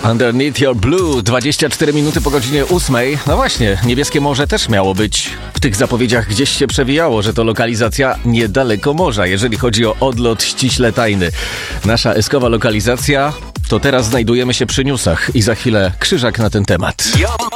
Underneath Your Blue, 24 minuty po godzinie 8. No właśnie, Niebieskie Morze też miało być. W tych zapowiedziach gdzieś się przewijało, że to lokalizacja niedaleko morza, jeżeli chodzi o odlot ściśle tajny. Nasza eskowa lokalizacja to teraz znajdujemy się przy newsach i za chwilę Krzyżak na ten temat.